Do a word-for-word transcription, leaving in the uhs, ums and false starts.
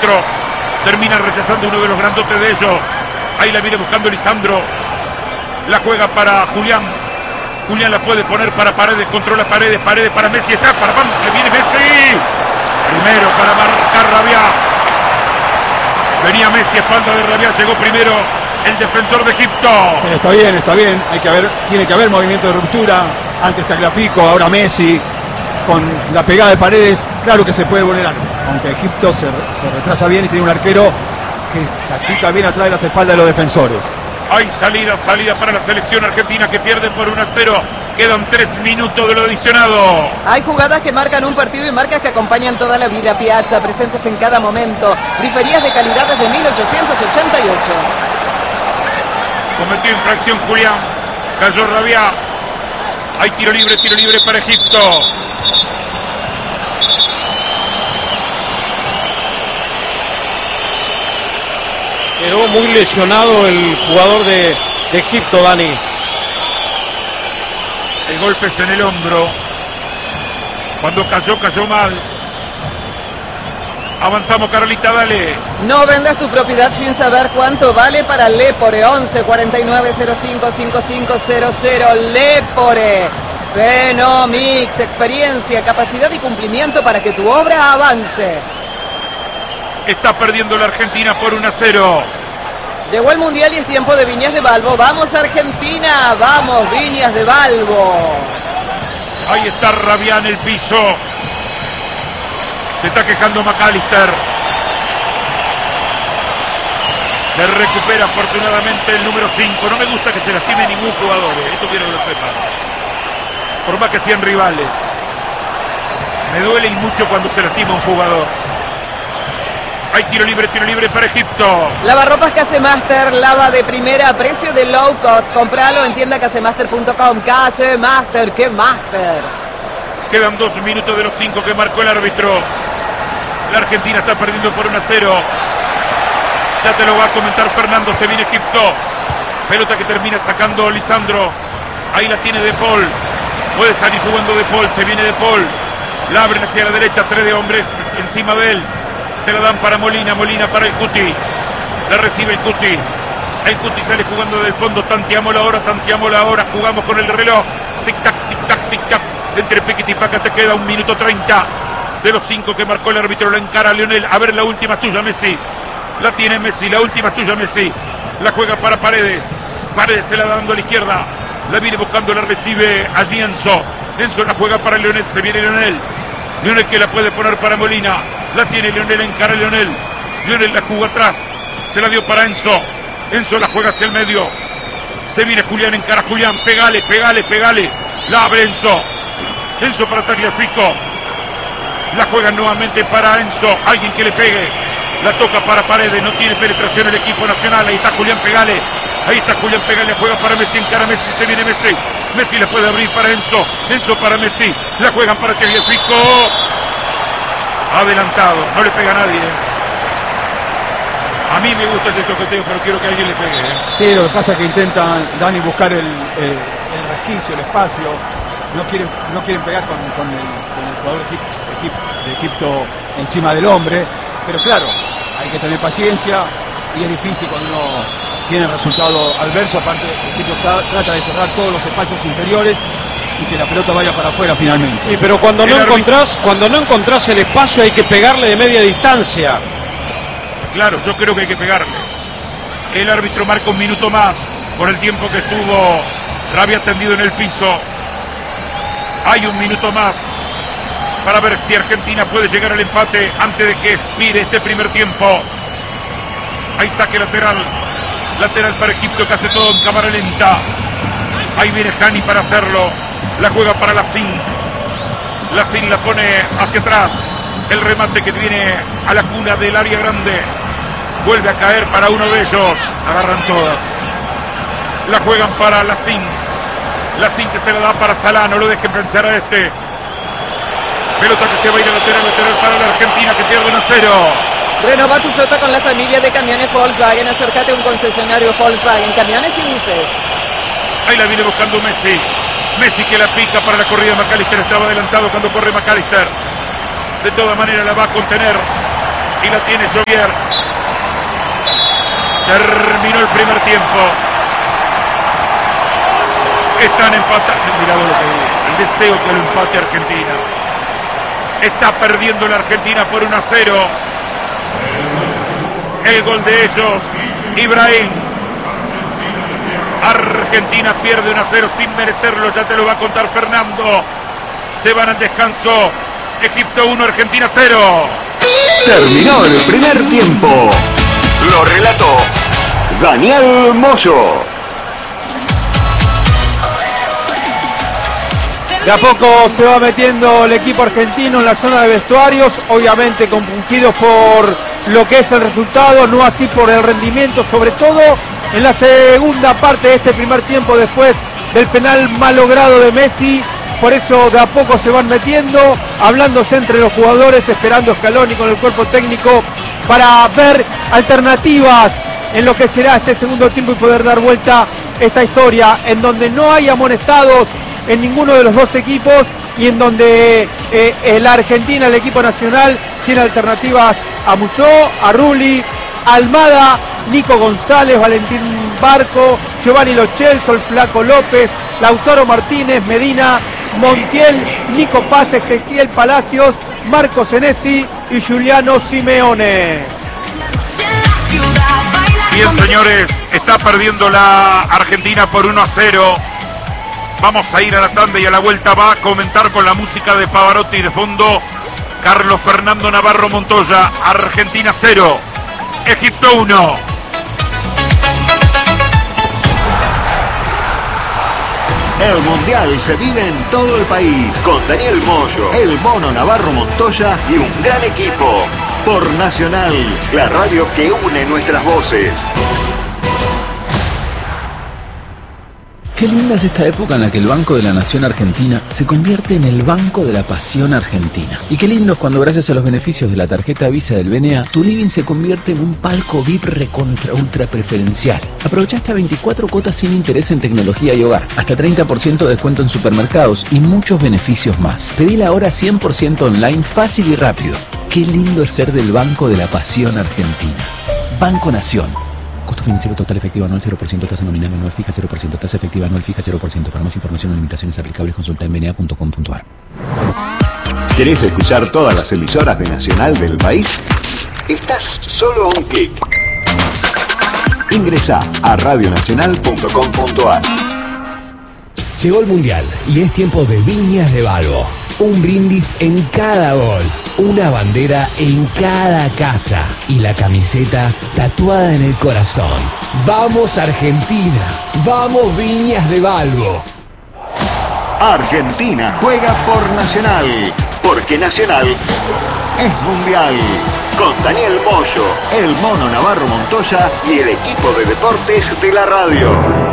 árbitro. Termina rechazando uno de los grandotes de ellos. Ahí la viene buscando Lisandro. La juega para Julián. Julián la puede poner para Paredes. Controla Paredes. Paredes para Messi. Está para Pam. Le viene Messi. Primero para marcar Rabiá. Venía Messi a espalda de Rabiá. Llegó primero el defensor de Egipto. Pero está bien, está bien. Hay que haber, tiene que haber movimiento de ruptura. Antes Tagliafico, ahora Messi. Con la pegada de Paredes, claro que se puede volver algo. Aunque Egipto se, se retrasa bien y tiene un arquero que cachica bien atrás de las espaldas de los defensores. Hay salida, salida para la selección argentina que pierde por uno a cero. Quedan tres minutos de lo adicionado. Hay jugadas que marcan un partido y marcas que acompañan toda la vida. Piazza, presentes en cada momento. Griferías de calidad desde mil ochocientos ochenta y ocho. Cometió infracción Julián. Cayó Rabiá. Hay tiro libre, tiro libre para Egipto. Quedó muy lesionado el jugador de, de Egipto, Dani. El golpe es en el hombro. Cuando cayó, cayó mal. Avanzamos, Carlita, dale. No vendas tu propiedad sin saber cuánto vale para Lepore. Once cuarenta y nueve cero cinco cinco cinco cero cero. Lepore. Fenomix. Experiencia, capacidad y cumplimiento para que tu obra avance. Está perdiendo la Argentina por uno a cero. Llegó el Mundial y es tiempo de Viñas de Balbo. ¡Vamos, Argentina! ¡Vamos, Viñas de Balbo! Ahí está Rabiá en el piso. Se está quejando McAllister. Se recupera afortunadamente el número cinco. No me gusta que se lastime ningún jugador. ¿eh? Esto quiero que lo sepan. Por más que sean rivales. Me duele y mucho cuando se lastima un jugador. Hay tiro libre, tiro libre para Egipto. Lavarropas Casemaster, lava de primera a precio de low cost. Compralo en tienda casemaster punto com. Casemaster, ¡qué master! Quedan dos minutos de los cinco que marcó el árbitro. La Argentina está perdiendo por uno a cero. Ya te lo va a comentar Fernando. Se viene Egipto. Pelota que termina sacando Lisandro. Ahí la tiene De Paul. Puede salir jugando De Paul. Se viene De Paul. La abren hacia la derecha. Tres de hombres encima de él. Se la dan para Molina, Molina para el Cuti. La recibe el Cuti. El Cuti sale jugando del fondo. Tanteamos la hora, tanteamos la hora. Jugamos con el reloj. Tic-tac, tic-tac, tic-tac. Entre piquete y paca te queda un minuto treinta. De los cinco que marcó el árbitro, la encara Lionel. A ver, la última tuya, Messi. La tiene Messi, la última tuya, Messi. La juega para Paredes. Paredes se la da dando a la izquierda. La viene buscando, la recibe allí Enzo. Enzo la juega para Lionel. Se viene Lionel. Lionel que la puede poner para Molina. La tiene Lionel, encara Lionel. Lionel la jugó atrás. Se la dio para Enzo. Enzo la juega hacia el medio. Se viene Julián, encara Julián. Pegale, pegale, pegale. La abre Enzo. Enzo para Tagliafico. La juega nuevamente para Enzo. Alguien que le pegue. La toca para Paredes. No tiene penetración el equipo nacional. Ahí está Julián, pegale. Ahí está Julián, pegale. Juega para Messi, encara Messi. Se viene Messi. Messi le puede abrir para Enzo. Enzo para Messi. La juegan para Tagliafico. Adelantado, no le pega a nadie. ¿eh? A mí me gusta este toqueteo, pero quiero que alguien le pegue. ¿eh? Sí, lo que pasa es que intentan, Dani, buscar el, el, el resquicio, el espacio. No quieren, no quieren pegar con, con, el, con el jugador de Egipto, de Egipto encima del hombre. Pero claro, hay que tener paciencia y es difícil cuando uno tiene resultado adverso. Aparte, Egipto está, trata de cerrar todos los espacios interiores y que la pelota vaya para afuera finalmente. Sí, pero cuando no encontrás, cuando no encontrás el espacio hay que pegarle de media distancia. Claro, yo creo que hay que pegarle. El árbitro marca un minuto más por el tiempo que estuvo Rabiá tendido en el piso. Hay un minuto más para ver si Argentina puede llegar al empate antes de que expire este primer tiempo. Hay saque lateral. Lateral para Egipto que hace todo en cámara lenta. Ahí viene Hani para hacerlo. La juega para Lacín. Lacín la pone hacia atrás. El remate que viene a la cuna del área grande. Vuelve a caer para uno de ellos. Agarran todas. La juegan para Lacín. Lacín que se la da para Salah. No lo dejen pensar a este. Pelota que se va a ir a lateral, lateral para la Argentina que pierde uno a cero. Renova tu flota con la familia de camiones Volkswagen. Acércate a un concesionario Volkswagen. Camiones y buses. Ahí la viene buscando Messi. Messi que la pica para la corrida de McAllister. Estaba adelantado cuando corre McAllister. De todas maneras la va a contener Y la tiene Jovier. Terminó el primer tiempo. Están empatados. Mirá lo que es. El deseo que lo empate Argentina. Está perdiendo la Argentina por uno a cero. El gol de ellos, Ibrahim. Argentina pierde uno a cero sin merecerlo. Ya te lo va a contar Fernando. Se van al descanso. Egipto uno, Argentina cero. Terminó el primer tiempo. Lo relató Daniel Moyo. De a poco se va metiendo el equipo argentino en la zona de vestuarios, obviamente compungidos por lo que es el resultado, no así por el rendimiento, sobre todo en la segunda parte de este primer tiempo después del penal mal logrado de Messi. Por eso de a poco se van metiendo, hablándose entre los jugadores, esperando Scaloni con el cuerpo técnico para ver alternativas en lo que será este segundo tiempo y poder dar vuelta esta historia en donde no hay amonestados en ninguno de los dos equipos y en donde eh, la Argentina, el equipo nacional, tiene alternativas a Musó, a Rulli, Almada, Nico González, Valentín Barco, Giovanni Lo Celso, el Flaco López, Lautaro Martínez, Medina, Montiel, Nico Paz, Ezequiel Palacios, Marco Senesi y Giuliano Simeone. Bien, señores, está perdiendo la Argentina por uno a cero. Vamos a ir a la tanda y a la vuelta va a comentar con la música de Pavarotti de fondo Carlos Fernando Navarro Montoya. Argentina cero, Egipto uno. El Mundial se vive en todo el país con Daniel Moyo, el Mono Navarro Montoya y un gran equipo. Por Nacional, la radio que une nuestras voces. Qué linda es esta época en la que el Banco de la Nación Argentina se convierte en el Banco de la Pasión Argentina. Y qué lindo es cuando gracias a los beneficios de la tarjeta Visa del B N A, tu living se convierte en un palco V I P recontra ultra preferencial. Aprovecha hasta veinticuatro cuotas sin interés en tecnología y hogar, hasta treinta por ciento de descuento en supermercados y muchos beneficios más. Pedila ahora cien por ciento online, fácil y rápido. Qué lindo es ser del Banco de la Pasión Argentina. Banco Nación. Costo financiero total efectivo anual cero por ciento, tasa nominal anual fija cero por ciento, tasa efectiva anual fija cero por ciento. Para más información o limitaciones aplicables consulta en b n a punto com punto a r. ¿Querés escuchar todas las emisoras de Nacional del país? Estás solo a un clic. Ingresá a radio nacional punto com punto a r. Llegó el Mundial y es tiempo de Viñas de Balbo. Un brindis en cada gol, una bandera en cada casa y la camiseta tatuada en el corazón. ¡Vamos Argentina! ¡Vamos Viñas de Balbo! Argentina juega por Nacional, porque Nacional es Mundial. Con Daniel Moyo, el Mono Navarro Montoya y el equipo de deportes de la radio.